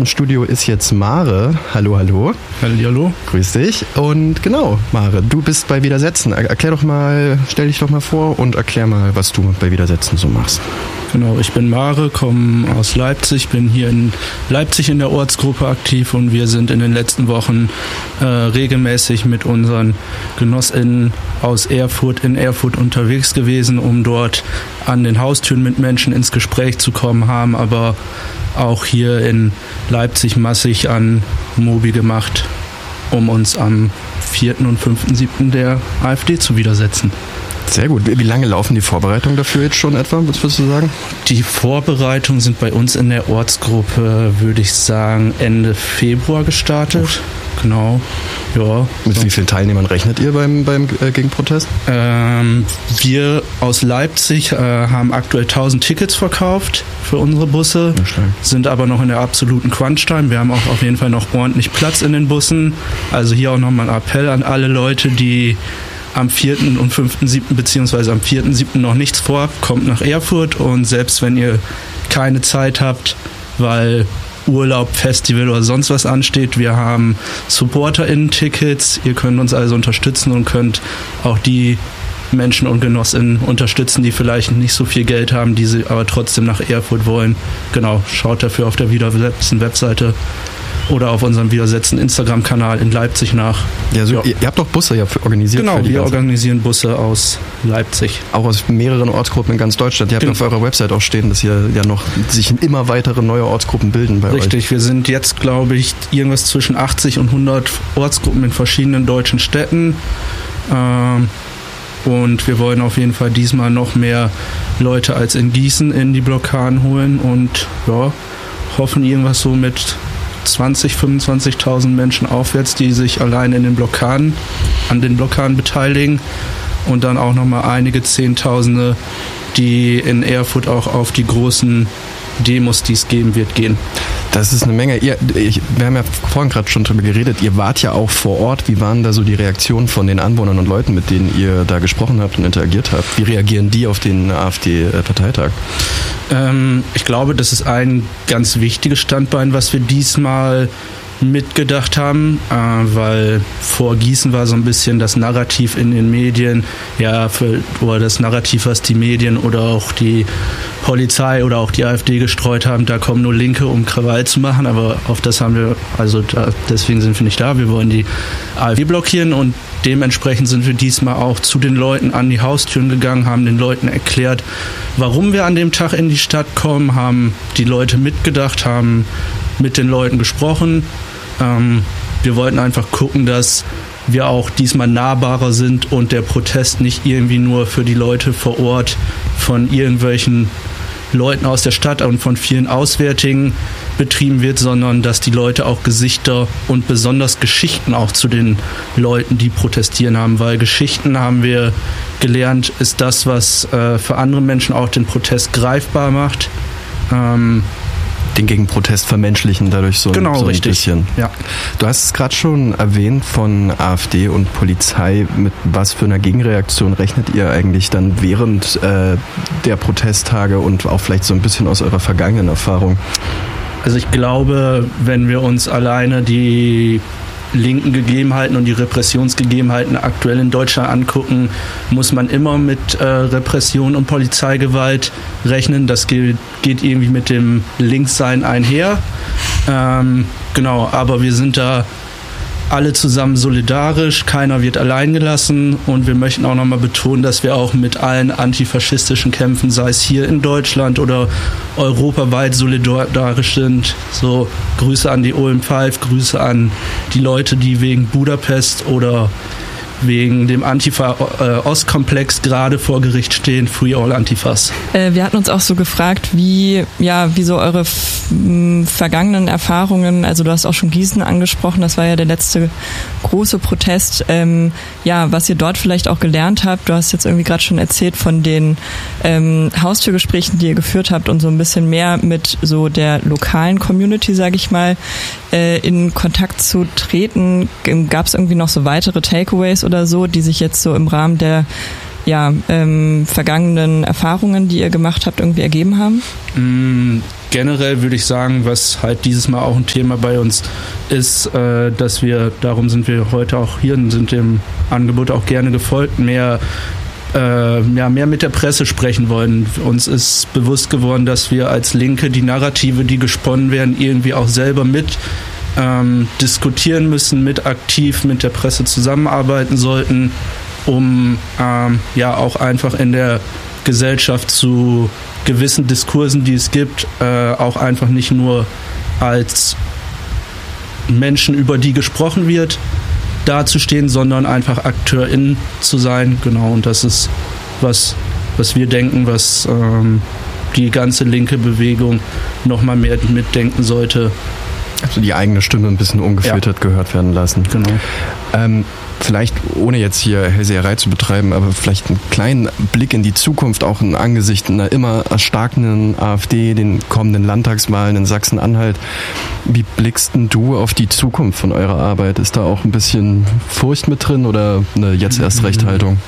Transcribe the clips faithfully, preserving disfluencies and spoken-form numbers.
im Studio ist jetzt Mare. Hallo, hallo. Hallo. Grüß dich. Und genau, Mare, du bist bei Widersetzen. Erklär doch mal, stell dich doch mal vor und erklär mal, was du bei Widersetzen so machst. Genau, ich bin Mare, komme aus Leipzig, bin hier in Leipzig in der Ortsgruppe aktiv und wir sind in den letzten Wochen äh, regelmäßig mit unseren GenossInnen aus Erfurt in Erfurt unterwegs gewesen, um dort an den Haustüren mit Menschen ins Gespräch zu kommen, haben aber auch hier in Leipzig massig an Mobi gemacht, um uns am vierten und fünften siebten der AfD zu widersetzen. Sehr gut. Wie lange laufen die Vorbereitungen dafür jetzt schon etwa, was würdest du sagen? Die Vorbereitungen sind bei uns in der Ortsgruppe, würde ich sagen, Ende Februar gestartet. Uff. Genau, ja. Mit so. Wie vielen Teilnehmern rechnet ihr beim, beim äh, Gegenprotest? Ähm, wir aus Leipzig äh, haben aktuell tausend Tickets verkauft für unsere Busse, sind aber noch in der absoluten Crunch-Time. Wir haben auch auf jeden Fall noch ordentlich Platz in den Bussen. Also hier auch nochmal ein Appell an alle Leute, die am vierten und fünften siebten beziehungsweise am vierten siebten noch nichts vorhabt, kommt nach Erfurt und selbst wenn ihr keine Zeit habt, weil Urlaub, Festival oder sonst was ansteht, wir haben SupporterInnen-Tickets, ihr könnt uns also unterstützen und könnt auch die Menschen und GenossInnen unterstützen, die vielleicht nicht so viel Geld haben, die sie aber trotzdem nach Erfurt wollen. Genau, schaut dafür auf der Widersetzen Webseite oder auf unserem Widersetzen Instagram-Kanal in Leipzig nach. Ja, so, ja. Ihr, ihr habt doch Busse ja organisiert. Genau, für die wir ganze. organisieren Busse aus Leipzig. Auch aus mehreren Ortsgruppen in ganz Deutschland. Ihr habt genau. auf eurer Website auch stehen, dass hier ja noch sich immer weitere neue Ortsgruppen bilden bei Richtig, euch. Richtig, wir sind jetzt, glaube ich, irgendwas zwischen achtzig und hundert Ortsgruppen in verschiedenen deutschen Städten. Ähm, und wir wollen auf jeden Fall diesmal noch mehr Leute als in Gießen in die Blockaden holen und ja, hoffen irgendwas so mit zwanzig, fünfundzwanzigtausend Menschen aufwärts, die sich allein in den Blockaden, an den Blockaden beteiligen und dann auch nochmal einige Zehntausende, die in Erfurt auch auf die großen Demos, die es geben wird, gehen. Das ist eine Menge. Ihr, ich, wir haben ja vorhin gerade schon drüber geredet, ihr wart ja auch vor Ort. Wie waren da so die Reaktionen von den Anwohnern und Leuten, mit denen ihr da gesprochen habt und interagiert habt? Wie reagieren die auf den AfD-Parteitag? Ähm, ich glaube, das ist ein ganz wichtiges Standbein, was wir diesmal mitgedacht haben, äh, weil vor Gießen war so ein bisschen das Narrativ in den Medien, ja, für, oder das Narrativ, was die Medien oder auch die Polizei oder auch die AfD gestreut haben, da kommen nur Linke, um Krawall zu machen, aber auf das haben wir, also da, deswegen sind wir nicht da, wir wollen die AfD blockieren und dementsprechend sind wir diesmal auch zu den Leuten an die Haustüren gegangen, haben den Leuten erklärt, warum wir an dem Tag in die Stadt kommen, haben die Leute mitgedacht, haben mit den Leuten gesprochen. Ähm, wir wollten einfach gucken, dass wir auch diesmal nahbarer sind und der Protest nicht irgendwie nur für die Leute vor Ort von irgendwelchen Leuten aus der Stadt und von vielen Auswärtigen betrieben wird, sondern dass die Leute auch Gesichter und besonders Geschichten auch zu den Leuten, die protestieren haben, weil Geschichten, haben wir gelernt, ist das, was äh, für andere Menschen auch den Protest greifbar macht. Ähm, Den Gegenprotest vermenschlichen dadurch so, genau, so ein richtig. bisschen. Ja. Du hast es gerade schon erwähnt von AfD und Polizei. Mit was für einer Gegenreaktion rechnet ihr eigentlich dann während äh, der Protesttage und auch vielleicht so ein bisschen aus eurer vergangenen Erfahrung? Also ich glaube, wenn wir uns alleine die linken Gegebenheiten und die Repressionsgegebenheiten aktuell in Deutschland angucken, muss man immer mit äh, Repression und Polizeigewalt rechnen. Das geht, geht irgendwie mit dem Linkssein einher. Ähm, genau, aber wir sind da alle zusammen solidarisch, keiner wird allein gelassen und wir möchten auch nochmal betonen, dass wir auch mit allen antifaschistischen Kämpfen, sei es hier in Deutschland oder europaweit, solidarisch sind. So, Grüße an die O M fünf, Grüße an die Leute, die wegen Budapest oder wegen dem Antifa-Ostkomplex gerade vor Gericht stehen, Free All Antifas. Äh, wir hatten uns auch so gefragt, wie, ja, wie so eure f- m, vergangenen Erfahrungen, also du hast auch schon Gießen angesprochen, das war ja der letzte große Protest, ähm, ja, was ihr dort vielleicht auch gelernt habt. Du hast jetzt irgendwie gerade schon erzählt von den ähm, Haustürgesprächen, die ihr geführt habt und so ein bisschen mehr mit so der lokalen Community, sage ich mal, äh, in Kontakt zu treten. Gab es irgendwie noch so weitere Takeaways oder so, die sich jetzt so im Rahmen der ja, ähm, vergangenen Erfahrungen, die ihr gemacht habt, irgendwie ergeben haben? Mm, generell würde ich sagen, was halt dieses Mal auch ein Thema bei uns ist, äh, dass wir, darum sind wir heute auch hier und sind dem Angebot auch gerne gefolgt, mehr Äh, ja, mehr mit der Presse sprechen wollen. Uns ist bewusst geworden, dass wir als Linke die Narrative, die gesponnen werden, irgendwie auch selber mit ähm, diskutieren müssen, mit aktiv mit der Presse zusammenarbeiten sollten, um ähm, ja auch einfach in der Gesellschaft zu gewissen Diskursen, die es gibt, äh, auch einfach nicht nur als Menschen, über die gesprochen wird, dazustehen, sondern einfach AkteurInnen zu sein. Genau, und das ist was, was wir denken, was ähm, die ganze linke Bewegung nochmal mehr mitdenken sollte. Also die eigene Stimme ein bisschen ungefiltert ja. gehört werden lassen. Genau. Ähm, vielleicht, ohne jetzt hier Hellseherei zu betreiben, aber vielleicht einen kleinen Blick in die Zukunft, auch in Angesicht einer immer erstarkenden AfD, den kommenden Landtagswahlen in Sachsen-Anhalt. Wie blickst denn du auf die Zukunft von eurer Arbeit? Ist da auch ein bisschen Furcht mit drin oder eine Jetzt-Erst-Recht-Haltung?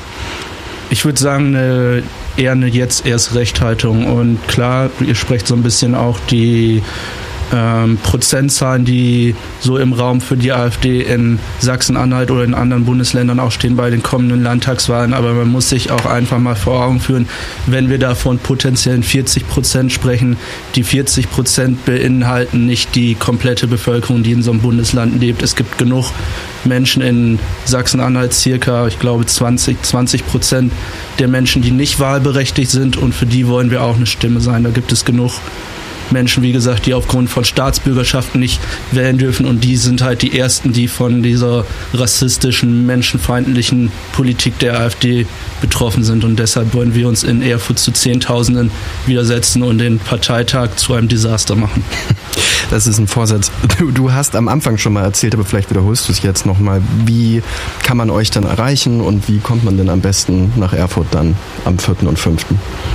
Ich würde sagen, eine, eher eine Jetzt-Erst-Recht-Haltung. Und klar, ihr sprecht so ein bisschen auch die Ähm, Prozentzahlen, die so im Raum für die AfD in Sachsen-Anhalt oder in anderen Bundesländern auch stehen bei den kommenden Landtagswahlen. Aber man muss sich auch einfach mal vor Augen führen, wenn wir da von potenziellen vierzig Prozent sprechen, die vierzig Prozent beinhalten nicht die komplette Bevölkerung, die in so einem Bundesland lebt. Es gibt genug Menschen in Sachsen-Anhalt, circa, ich glaube, zwanzig Prozent der Menschen, die nicht wahlberechtigt sind, und für die wollen wir auch eine Stimme sein. Da gibt es genug Menschen, wie gesagt, die aufgrund von Staatsbürgerschaften nicht wählen dürfen, und die sind halt die Ersten, die von dieser rassistischen, menschenfeindlichen Politik der AfD betroffen sind, und deshalb wollen wir uns in Erfurt zu Zehntausenden widersetzen und den Parteitag zu einem Desaster machen. Das ist ein Vorsatz. Du, du hast am Anfang schon mal erzählt, aber vielleicht wiederholst du es jetzt nochmal. Wie kann man euch dann erreichen und wie kommt man denn am besten nach Erfurt dann am vierten und fünften?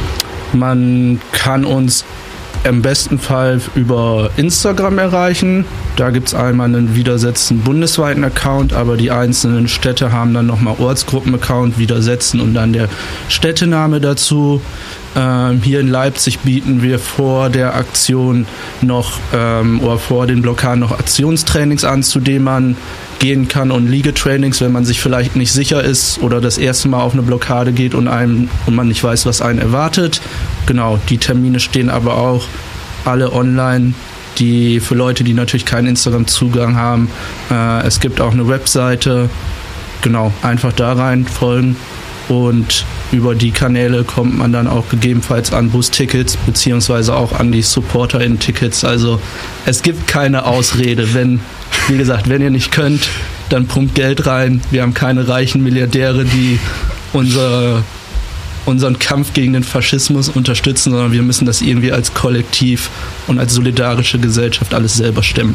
Man kann uns im besten Fall über Instagram erreichen. Da gibt es einmal einen Widersetzen bundesweiten Account, aber die einzelnen Städte haben dann nochmal Ortsgruppen-Account, Widersetzen und dann der Städtename dazu. Ähm, hier in Leipzig bieten wir vor der Aktion noch ähm, oder vor den Blockaden noch Aktionstrainings an, zu denen man gehen kann, und Liegetrainings, wenn man sich vielleicht nicht sicher ist oder das erste Mal auf eine Blockade geht und einem und man nicht weiß, was einen erwartet. Genau, die Termine stehen aber auch alle online, die für Leute, die natürlich keinen Instagram-Zugang haben. Äh, es gibt auch eine Webseite. Genau, einfach da rein folgen, und über die Kanäle kommt man dann auch gegebenenfalls an Bustickets beziehungsweise auch an die SupporterInnen-Tickets. Also es gibt keine Ausrede. Wenn, wie gesagt, wenn ihr nicht könnt, dann pumpt Geld rein. Wir haben keine reichen Milliardäre, die unser, unseren Kampf gegen den Faschismus unterstützen, sondern wir müssen das irgendwie als Kollektiv und als solidarische Gesellschaft alles selber stemmen.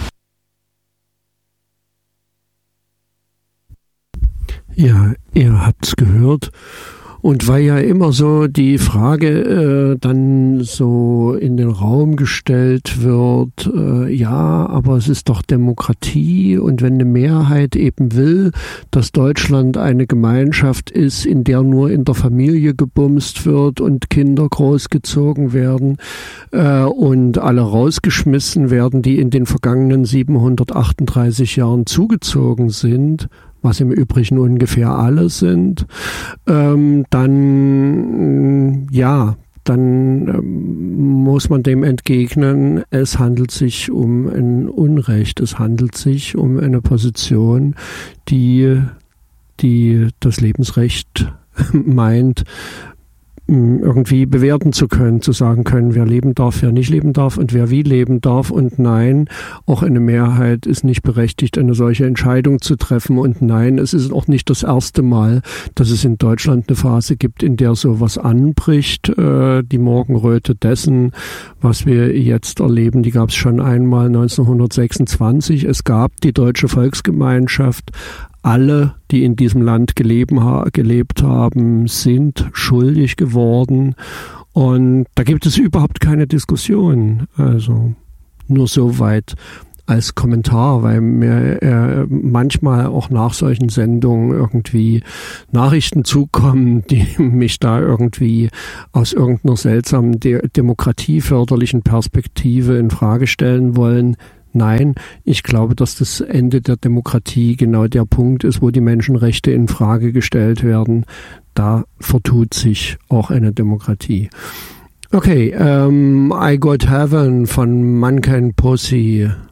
Ja, ihr habt's gehört. Und weil ja immer so die Frage äh, dann so in den Raum gestellt wird, äh, ja, aber es ist doch Demokratie, und wenn eine Mehrheit eben will, dass Deutschland eine Gemeinschaft ist, in der nur in der Familie gebumst wird und Kinder großgezogen werden äh, und alle rausgeschmissen werden, die in den vergangenen siebenhundertachtunddreißig Jahren zugezogen sind, was im Übrigen ungefähr alle sind, ähm, dann, ja, dann ähm, muss man dem entgegnen, es handelt sich um ein Unrecht, es handelt sich um eine Position, die, die das Lebensrecht meint, irgendwie bewerten zu können, zu sagen können, wer leben darf, wer nicht leben darf und wer wie leben darf. Und nein, auch eine Mehrheit ist nicht berechtigt, eine solche Entscheidung zu treffen. Und nein, es ist auch nicht das erste Mal, dass es in Deutschland eine Phase gibt, in der sowas anbricht. Äh, die Morgenröte dessen, was wir jetzt erleben, die gab es schon einmal neunzehnhundertsechsundzwanzig. Es gab die Deutsche Volksgemeinschaft. Alle, die in diesem Land gelebt, gelebt haben, sind schuldig geworden. Und da gibt es überhaupt keine Diskussion. Also nur soweit als Kommentar, weil mir äh, manchmal auch nach solchen Sendungen irgendwie Nachrichten zukommen, die mich da irgendwie aus irgendeiner seltsamen de- demokratieförderlichen Perspektive in Frage stellen wollen. Nein, ich glaube, dass das Ende der Demokratie genau der Punkt ist, wo die Menschenrechte in Frage gestellt werden. Da vertut sich auch eine Demokratie. Okay, ähm, I Got Heaven von Mankind Pussy.